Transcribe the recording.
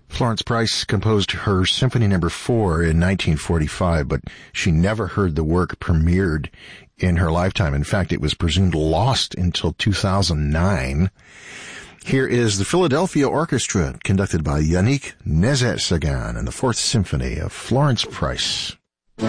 Florence Price composed her Symphony No. 4 in 1945, but she never heard the work premiered in her lifetime. In fact, it was presumed lost until 2009. Here is the Philadelphia Orchestra, conducted by Yannick Nézet-Séguin, and the Fourth Symphony of Florence Price.